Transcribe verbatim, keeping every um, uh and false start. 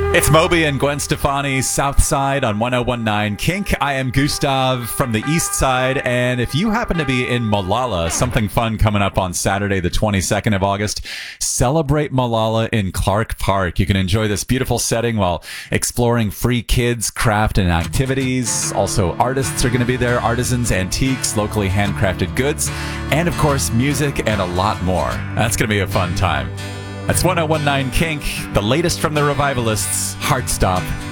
It's Moby and Gwen Stefani, South Side on one oh one nine Kink. I am Gustav from the East Side, and if you happen to be in Molalla, something fun coming up on Saturday, the twenty-second of August, celebrate Molalla in Clark Park. You can enjoy this beautiful setting while exploring free kids, craft, and activities. Also, artists are going to be there, artisans, antiques, locally handcrafted goods, and of course, music and a lot more. That's going to be a fun time. That's one oh one nine Kink, the latest from the Revivalists, Heartstop.